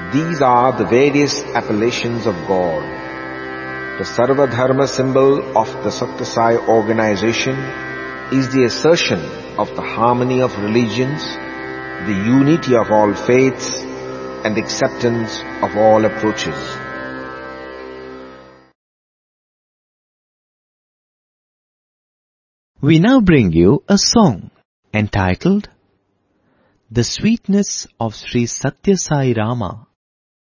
These are the various appellations of God. The Sarva Dharma symbol of the Satya Sai organization is the assertion of the harmony of religions, the unity of all faiths, and the acceptance of all approaches. We now bring you a song entitled The Sweetness of Sri Satya Sai Rama.